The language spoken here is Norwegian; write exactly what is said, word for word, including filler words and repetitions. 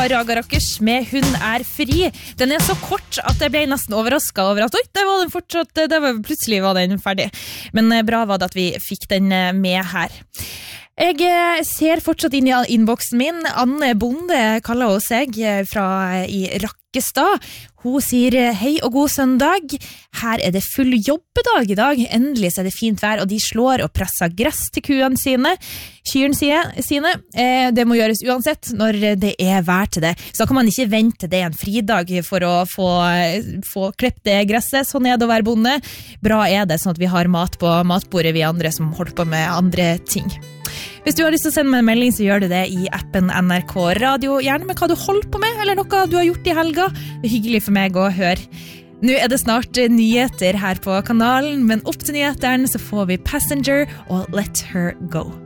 Raga Rockers med Hun er fri. Den er så kort at jeg ble nesten overrasket over at oi, det var den fortsatt, det var, plutselig var den ferdig. Men bra var det at vi fikk den med her. Jeg ser fortsatt inn i innboksen min. Anne Bonde kaller hun seg fra i Rakkestad. Hun sier hei og god søndag. Her er det full jobbedag i dag. Endelig så er det fint vær, og de slår og presser gress til kuene sine. Kyrne sine. Det må gjøres uansett når det er vær til det. Så da kan man ikke vente det en fridag for å få, få klippet det gresset. Sånn er det å være bonde. Bra er det, sånn at vi har mat på matbordet, vi andre som holder på med andre ting. Hvis du har lyst til å sende meg en melding, så gjør du det i appen N R K Radio. Gjerne med hva du holder på med, eller noe du har gjort i helga. Det er hyggelig for meg å høre. Nå er det snart nyheter her på kanalen, men opp til nyhetene så får vi Passenger og Let Her Go.